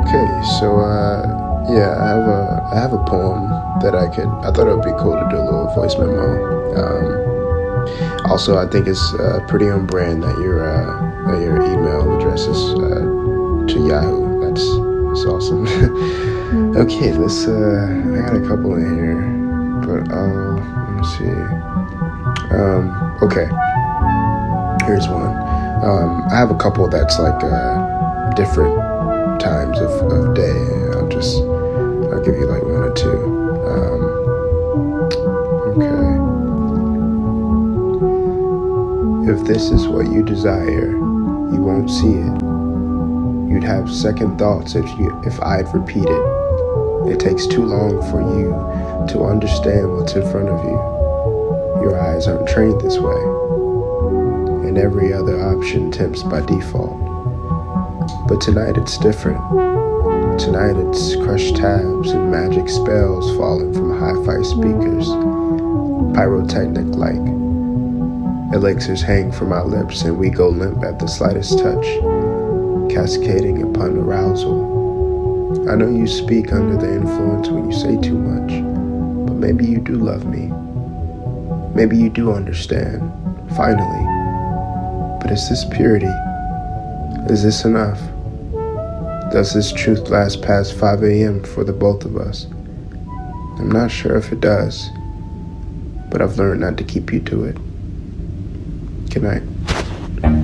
Okay, so yeah, I have a poem that I thought it would be cool to do a little voice memo. Also, I think it's pretty on brand that your email address is to Yahoo. That's awesome. Okay, let's I got a couple in here, but let me see. Okay, here's one. I have a couple that's like different times of day. I'll give you like one or two. Okay. If this is what you desire, you won't see it. You'd have second thoughts if I'd repeat it. It takes too long for you to understand what's in front of you. Your eyes aren't trained this way, and every other option tempts by default. But tonight it's different. Tonight it's crushed tabs and magic spells falling from hi-fi speakers, pyrotechnic-like. Elixirs hang from our lips and we go limp at the slightest touch, cascading upon arousal. I know you speak under the influence when you say too much, but maybe you do love me. Maybe you do understand, finally. But is this purity? Is this enough? Does this truth last past 5 a.m. for the both of us? I'm not sure if it does, but I've learned not to keep you to it. Good night.